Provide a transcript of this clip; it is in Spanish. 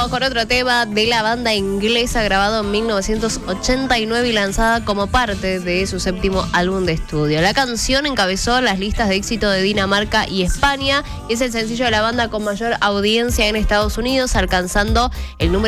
Vamos con otro tema de la banda inglesa, grabado en 1989 y lanzada como parte de su séptimo álbum de estudio. La canción encabezó las listas de éxito de Dinamarca y España y es el sencillo de la banda con mayor audiencia en Estados Unidos, alcanzando el número